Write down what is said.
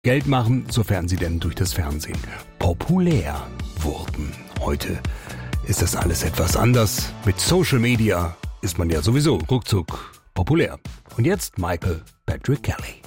Geld machen, sofern sie denn durch das Fernsehen populär wurden. Heute ist das alles etwas anders. Mit Social Media ist man ja sowieso ruckzuck populär. Und jetzt Michael Patrick Kelly.